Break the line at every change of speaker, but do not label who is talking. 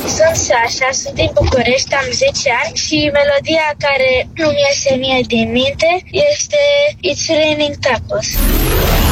Sunt Sasha, sunt din București, am 10 ani și melodia care nu mi iese mie din minte este It's Raining Tacos.